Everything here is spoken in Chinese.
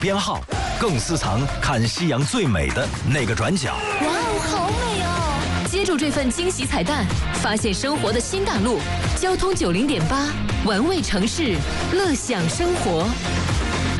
编号，更私藏看夕阳最美的那个转角。 哇哦，好美哦！接住这份惊喜彩蛋，发现生活的新大陆。交通90.8，玩味城市，乐享生活。